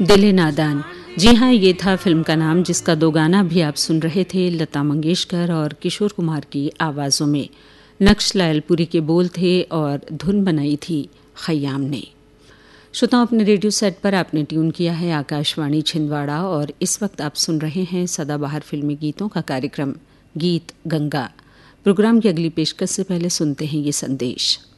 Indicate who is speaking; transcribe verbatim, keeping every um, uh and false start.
Speaker 1: दिल नादान। जी हाँ, ये था फिल्म का नाम, जिसका दो गाना भी आप सुन रहे थे लता मंगेशकर और किशोर कुमार की आवाज़ों में। नक्श लायलपुरी के बोल थे और धुन बनाई थी खयाम ने। श्रोताओं, अपने रेडियो सेट पर आपने ट्यून किया है आकाशवाणी छिंदवाड़ा और इस वक्त आप सुन रहे हैं सदाबहार फिल्मी गीतों का कार्यक्रम गीत गंगा। प्रोग्राम की अगली पेशकश से पहले सुनते हैं ये संदेश।